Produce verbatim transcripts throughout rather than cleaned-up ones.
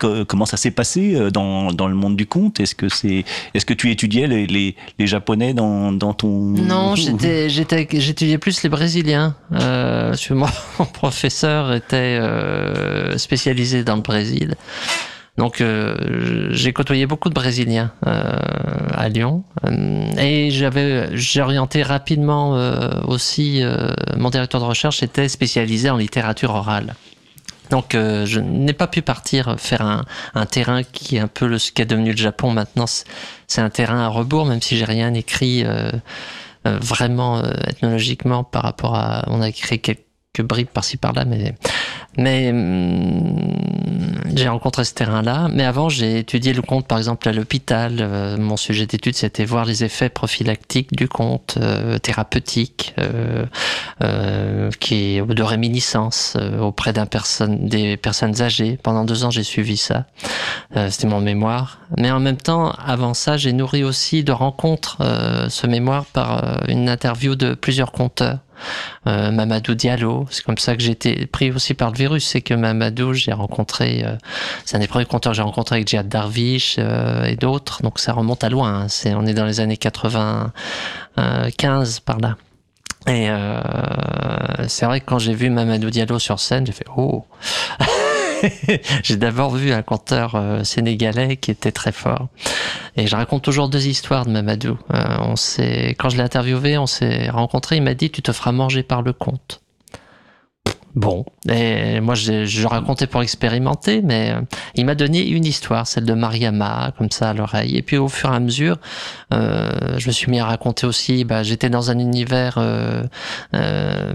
que, comment ça s'est passé dans, dans le monde du conte? Est-ce que c'est, est-ce que tu étudiais les, les, les Japonais dans, dans ton... Non, j'étais, j'étais, j'étudiais plus les Brésiliens. Euh, parce que moi, mon professeur était euh, spécialisé dans le Brésil. Donc, euh, j'ai côtoyé beaucoup de Brésiliens euh, à Lyon. Euh, et j'avais, j'ai orienté rapidement euh, aussi, euh, mon directeur de recherche était spécialisé en littérature orale. Donc, euh, je n'ai pas pu partir faire un, un terrain qui est un peu le, ce qu'est devenu le Japon maintenant. C'est un terrain à rebours, même si j'ai rien écrit euh, euh, vraiment euh, ethnologiquement par rapport à... On a écrit quelques bribes par-ci par-là, mais... Mais hum, j'ai rencontré ce terrain-là. Mais avant, j'ai étudié le conte, par exemple, à l'hôpital. Euh, mon sujet d'étude, c'était voir les effets prophylactiques du conte, euh, thérapeutique, euh, euh, qui est de réminiscence euh, auprès d'un personne, des personnes âgées. Pendant deux ans, j'ai suivi ça. Euh, c'était mon mémoire. Mais en même temps, avant ça, j'ai nourri aussi de rencontres euh, ce mémoire par euh, une interview de plusieurs conteurs. Euh, Mamadou Diallo, c'est comme ça que j'ai été pris aussi par le virus, c'est que Mamadou, j'ai rencontré, euh, c'est un des premiers conteurs que j'ai rencontré avec Djihad Darvish euh, et d'autres, donc ça remonte à loin, hein. C'est, on est dans les années quatre-vingt-quinze par là. Et euh, c'est vrai que quand j'ai vu Mamadou Diallo sur scène, j'ai fait « Oh !» J'ai d'abord vu un conteur euh, sénégalais qui était très fort. Et je raconte toujours deux histoires de Mamadou. Euh, on s'est, quand je l'ai interviewé, on s'est rencontrés, il m'a dit « Tu te feras manger par le conte ». Bon, et moi je, je racontais pour expérimenter, mais euh, il m'a donné une histoire, celle de Mariama, comme ça à l'oreille. Et puis au fur et à mesure, euh, je me suis mis à raconter aussi, bah, j'étais dans un univers euh, euh,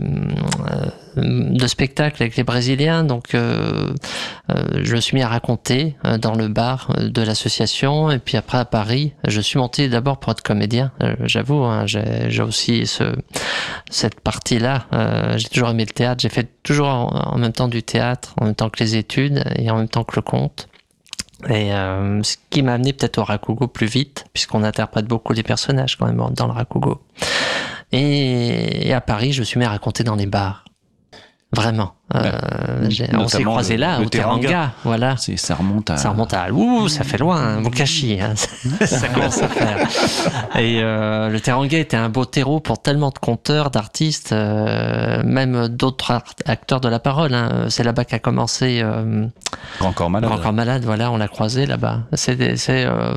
de spectacle avec les Brésiliens, donc euh, euh, je me suis mis à raconter euh, dans le bar de l'association. Et puis après à Paris, je suis monté d'abord pour être comédien, euh, j'avoue, hein, j'ai, j'ai aussi ce, cette partie-là, euh, j'ai toujours aimé le théâtre, j'ai fait toujours en, en même temps du théâtre, en même temps que les études et en même temps que le conte. Et euh, ce qui m'a amené peut-être au rakugo plus vite, puisqu'on interprète beaucoup les personnages quand même dans le rakugo. Et, et à Paris, je me suis mis à raconter dans les bars. Vraiment. Euh, j'ai, on s'est croisés là, au Teranga. Teranga. Voilà. C'est, ça remonte à... Ça remonte à... Ouh, ça fait loin, hein, Bokashi. Hein. Ça commence à faire. Et euh, le Teranga était un beau terreau pour tellement de conteurs, d'artistes, euh, même d'autres art- acteurs de la parole. Hein. C'est là-bas qu'a commencé... Euh, Grand Corps Malade. Grand Corps Malade, voilà, on l'a croisé là-bas. C'est... c'est euh,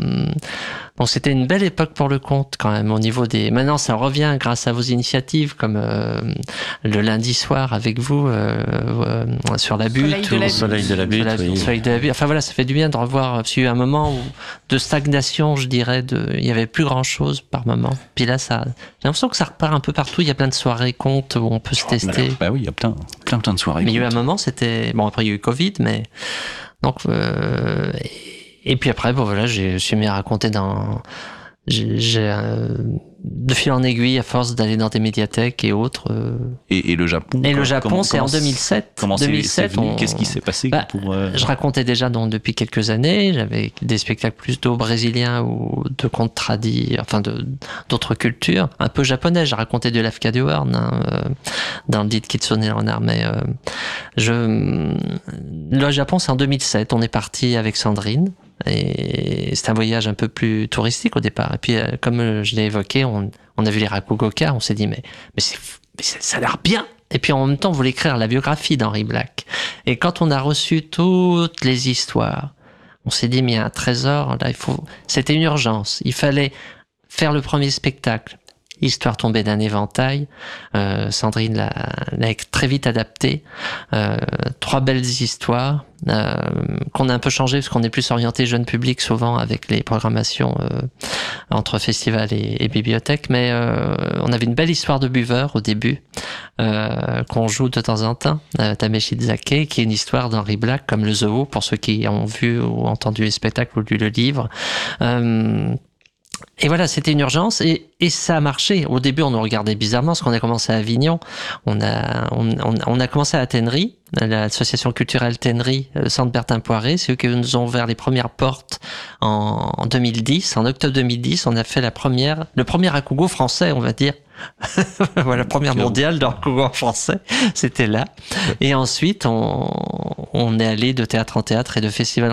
Bon, c'était une belle époque pour le conte quand même au niveau des... Maintenant, ça revient grâce à vos initiatives comme euh, le lundi soir avec vous euh, euh, sur la butte. Soleil de la ou... butte. Soleil de la butte, Soleil, oui. Soleil de la butte. Enfin voilà, ça fait du bien de revoir. Parce qu'il y a eu un moment où, de stagnation, je dirais, de... il y avait plus grand-chose par moment. Puis là, ça... j'ai l'impression que ça repart un peu partout. Il y a plein de soirées contes où on peut se tester. Bah oui, il y a plein, plein, plein de soirées. Mais il y a eu un contes. moment, c'était... Bon, après, il y a eu Covid, mais... Donc... Euh... Et puis après, bon voilà, j'ai- je suis mis à raconter dans... J'ai, j'ai euh, de fil en aiguille, à force d'aller dans des médiathèques et autres. Euh... Et, et le Japon. Et quoi, le Japon, comment- c'est comment en deux mille sept. Comment c'est, deux mille sept, c'est venu on- Qu'est-ce qui s'est passé Bah, pour euh, Je racontais déjà donc, depuis quelques années. J'avais des spectacles plutôt brésiliens ou de contes tradis, enfin de, d'autres cultures. Un peu japonais. J'ai raconté de l'Afka de Horn hein, euh, dans le dit Kitsune Renard. Mais euh, je, le Japon, c'est en deux mille sept. On est parti avec Sandrine. Et c'est un voyage un peu plus touristique au départ. Et puis, euh, comme euh, je l'ai évoqué, on, on a vu les Rakugoka, on s'est dit, mais, mais, c'est, mais ça, ça a l'air bien. Et puis en même temps, on voulait écrire la biographie d'Henri Black. Et quand on a reçu toutes les histoires, on s'est dit, mais il y a un trésor, là, il faut... C'était une urgence. Il fallait faire le premier spectacle. Histoire tombée d'un éventail. Euh, Sandrine l'a, l'a très vite adapté. Euh, trois belles histoires euh, qu'on a un peu changé parce qu'on est plus orienté jeune public souvent avec les programmations euh, entre festival et, et bibliothèque. Mais euh, on avait une belle histoire de buveur au début euh, qu'on joue de temps en temps. Euh, Tameshi Zake, qui est une histoire d'Henri Black comme le Zoo pour ceux qui ont vu ou entendu les spectacles ou lu le livre. Euh, Et voilà, c'était une urgence et, et ça a marché. Au début, on nous regardait bizarrement parce qu'on a commencé à Avignon. On a, on, on, on a commencé à Tennery, l'association culturelle Tennery, le centre Bertin Poiré. C'est eux qui nous ont ouvert les premières portes en, en deux mille dix. En octobre deux mille dix, on a fait la première, le premier rakugo français, on va dire. Voilà, la première mondiale de rakugo en français. C'était là. Et ensuite, on, on est allé de théâtre en théâtre et de festival